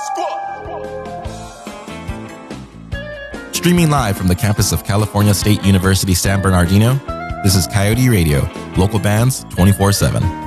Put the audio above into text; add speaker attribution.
Speaker 1: Streaming live from the campus of California State University San Bernardino, this is Coyote Radio, local bands 24/7.